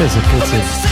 איזה קצב.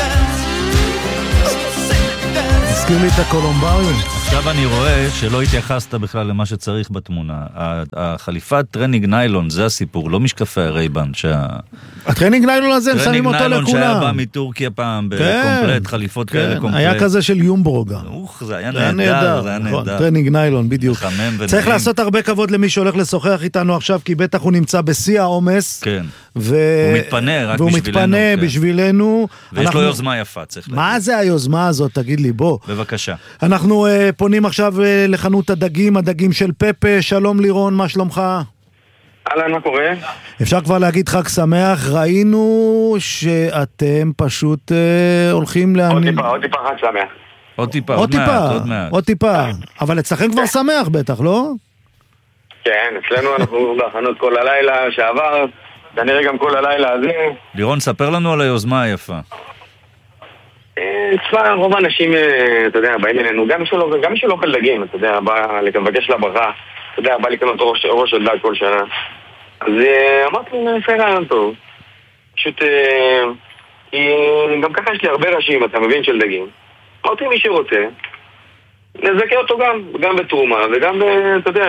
הזכיר לי את הקולומבריום. עכשיו אני רואה שלא התייחסת בכלל למה שצריך בתמונה. החליפת טרנינג ניילון, זה הסיפור, לא משקפי הרייבן. הטרנינג ניילון הזה, הם שמים אותו לכולם. טרנינג ניילון שהיה בא מטורקיה פעם, בקומפלט, חליפות כאלה קומפלט. היה כזה של יומברוגה. זה היה נהדר, זה היה נהדר. טרנינג ניילון, בדיוק. צריך לעשות הרבה כבוד למי שהולך לשוחח איתנו עכשיו, כי בטח הוא נמצא בשיא העומס. כן. הוא מתפנה רק בשבילנו. והוא מתפנה בשבילנו. ויש לו יוזמה יפה, צריך להגיד. מה זה היוזמה הזאת? תגיד לי, בוא. בבקשה. אנחנו פונים עכשיו לחנות הדגים, הדגים של פפה. שלום לירון, מה שלומך? אהלן, מה קורה? אפשר כבר להגיד חג שמח. ראינו שאתם פשוט הולכים עוד טיפה חג שמח. עוד טיפה. אבל אצלכם כבר שמח בטח, לא? כן, אצלנו אנחנו בהכנות כל הלילה שעבר, כנראה גם כל הלילה הזה. לירון, ספר לנו על היוזמה היפה. אצלה רוב האנשים, אתה יודע, באים אלינו, גם מי שלא אוכל דגים, אתה יודע, בא לבקש לה ברכה, אתה יודע, בא לקנות ראש של דג כל שנה. אז אמרתי לי, נעשה רעיון טוב. פשוט, גם ככה יש לי הרבה ראשים, אתה מבין, של דגים. אמרתי מי שרוצה, נזכה אותו גם בתרומה, וגם, אתה יודע,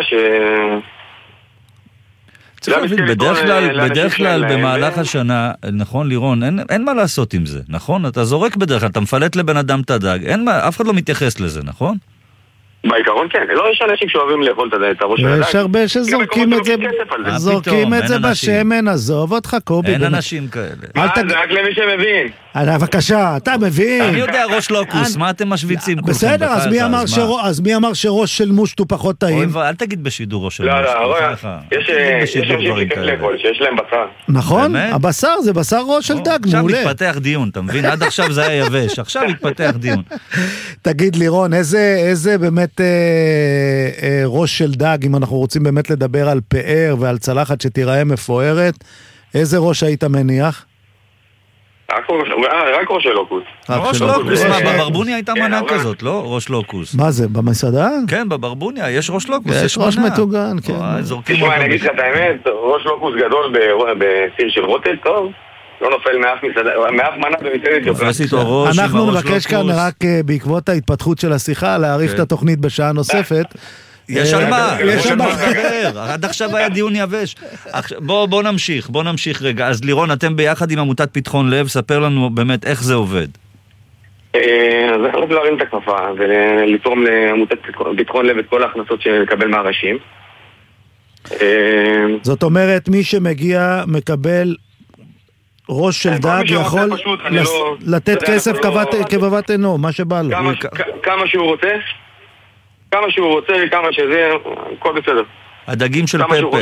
צריך להבין, בדרך כלל במהלך השנה, נכון לירון, אין מה לעשות עם זה, נכון? אתה זורק בדרך כלל, אתה מפלט לבן אדם את הדג, אף אחד לא מתייחס לזה, נכון? בעיקרון כן, לא יש אנשים שאוהבים לאכול את הראש של הדג. יש הרבה שזורקים את זה בשמן, עזוב אותך קובי. אין אנשים כאלה. זה רק למי שמבין. בבקשה, אתה מבין. אני יודע ראש לוקוס, מה אתם משוויצים כולכם? בסדר, אז מי אמר שראש של מושט הוא פחות טעים? אל תגיד בשידור ראש של מושט. לא, יש אנשים שכן לאכול, שיש להם בשר. נכון, הבשר זה בשר ראש של דג, מעולה. עכשיו מתפתח דיון, אתה מבין? עד עכשיו זה היה יבש, עכשיו מתפתח דיון. תגיד לירון, איזה באמת ראש של דג, אם אנחנו רוצים באמת לדבר על פאר ועל צלחת שתיראה מפוארת, איזה ראש היית מניח? רק ראש של לוקוס. ראש לוקוס, מה, בברבוניה הייתה מנה כזאת, לא? ראש לוקוס. מה זה, במסעדה? כן, בברבוניה, יש ראש לוקוס, יש ראש מטוגן, כן. תשמע, אני אגיד לך את האמת, ראש לוקוס גדול בסיר של רוטל, טוב. לא נופל מאף מנה במסעדת יוקרה. אנחנו נבקש כאן רק בעקבות ההתפתחות של השיחה להאריך את התוכנית בשעה נוספת. יש על מה, יש על מה לדבר. עד עכשיו היה דיון יבש. בוא נמשיך רגע. אז לירון, אתם ביחד עם עמותת פתחון לב, ספר לנו באמת איך זה עובד. אז אנחנו רוצים להרים את הכפפה ולתרום לעמותת פתחון לב את כל ההכנסות שנקבל מהראשים. זאת אומרת, מי שמגיע מקבל ראש של דג יכול לתת כסף כבבת עינו, מה שבא לו. כמה שהוא רוצה, וכמה שזה, הכל בסדר. הדגים של פפה,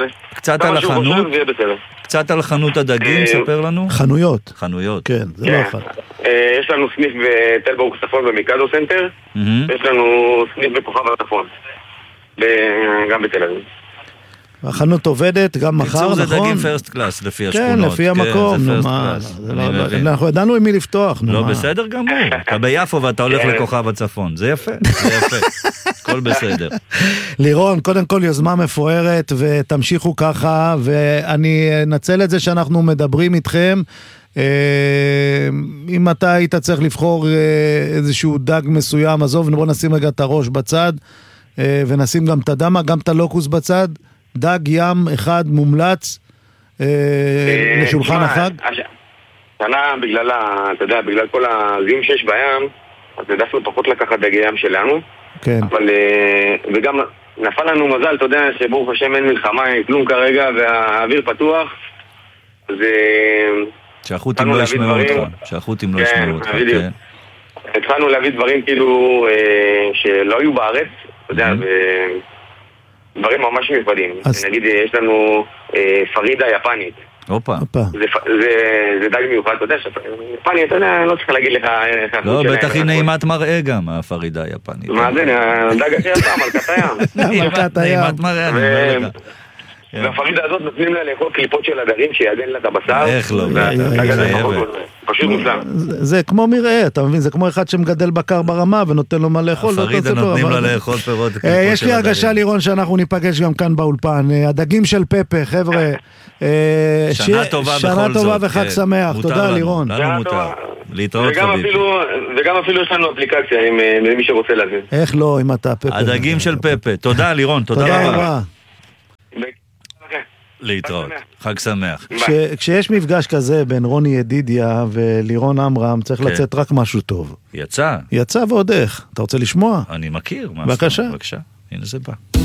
קצת על חנות הדגים, ספר לנו. חנויות. כן, זה לא אחד. יש לנו סניף בתל ברוך צפון במיקדו סנטר, יש לנו סניף בכוכב הצפון, גם בתל אביב. החנות עובדת גם מחר, נכון? זה דגים פרסט קלאס לפי השכונות. כן, לפי המקום, אנחנו ידענו עם מי לפתוח. לא, בסדר גמור. אתה ביפו ואתה הולך לכוכב הצפון, זה יפה, הכל בסדר. לירון, קודם כל יוזמה מפוארת, ותמשיכו ככה, ואני אנצל את זה שאנחנו מדברים איתכם. אם אתה היית צריך לבחור איזשהו דג מסוים, עזוב, בוא נשים רגע את הראש בצד, ונשים גם את הדמה, גם את הלוקוס בצד. דג ים אחד מומלץ לשולחן החג? שנה בגלל, אתה יודע, בגלל כל הזיהום שיש בים, אז נדפנו פחות לקחת דגי ים שלנו. כן. אבל, וגם נפל לנו מזל, אתה יודע, שברוך השם אין מלחמה, אין כלום כרגע, והאוויר פתוח. אז שהחותים לא ישמעו אותך. כן. התחלנו להביא דברים כאילו שלא היו בארץ, אתה יודע, דברים ממש מיוחדים. נגיד, יש לנו פרידה יפנית. זה דג מיוחד, אתה יודע, יפני, אתה יודע, לא צריך להגיד לך... לא, בטח היא נעימת מראה גם, הפרידה היפנית. מה זה, הדג הכי יפה, מלכת הים. מלכת הים. נעימת מראה, אני אומר לך. והפרידה הזאת נותנים לה לאכול קליפות של הדרים שיעדן לה את הבשר. איך לא? פשוט מושלם. זה כמו מראה, אתה מבין? זה כמו אחד שמגדל בקר ברמה ונותן לו מה לאכול. הפרידה נותנים לה לאכול פירות. יש לי הרגשה לירון שאנחנו ניפגש גם כאן באולפן. הדגים של פפה, חבר'ה, שנה טובה בכל זאת. שנה טובה וחג שמח. תודה לירון. לנו מותר. להתראות חביבי. וגם אפילו יש לנו אפליקציה למי שרוצה להבין. איך לא, אם אתה פפה. הדגים של פפה. תודה לירון, תודה רבה. להתראות, חג שמח. כשיש מפגש כזה בין רוני ידידיה ולירון אמרם, צריך לצאת רק משהו טוב. יצא. יצא ועוד איך. אתה רוצה לשמוע? אני מכיר. בבקשה. הנה זה בא.